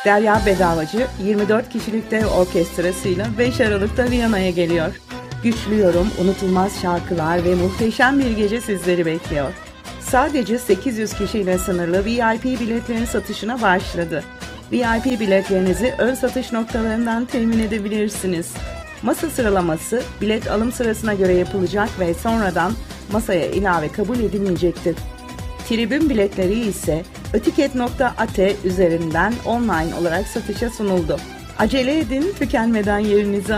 Derya Bedavacı 24 kişilik dev orkestrasıyla 5 Aralık'ta Viyana'ya geliyor. Güçlü yorum, unutulmaz şarkılar ve muhteşem bir gece sizleri bekliyor. Sadece 800 kişiyle sınırlı VIP biletlerin satışına başladı. VIP biletlerinizi ön satış noktalarından temin edebilirsiniz. Masa sıralaması bilet alım sırasına göre yapılacak ve sonradan masaya ilave kabul edilmeyecektir. Tribün biletleri ise ötiket.at üzerinden online olarak satışa sunuldu. Acele edin, tükenmeden yerinizi